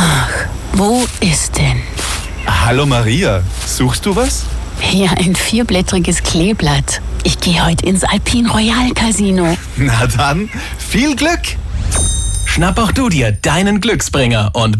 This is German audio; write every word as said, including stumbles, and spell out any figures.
Wo ist denn? Hallo Maria, suchst du was? Ja, ein vierblättriges Kleeblatt. Ich gehe heute ins Alpine Royal Casino. Na dann, viel Glück! Schnapp auch du dir deinen Glücksbringer und